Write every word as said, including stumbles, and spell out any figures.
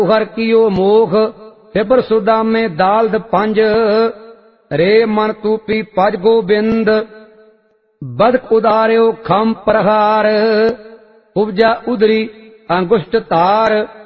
हर कियो मोख फिबर सुदामे दालद पंज रे मन तूपी पज गोबिंद बदक उदार्यो खम प्रहार उपजा उदरी अंगुष्ट तार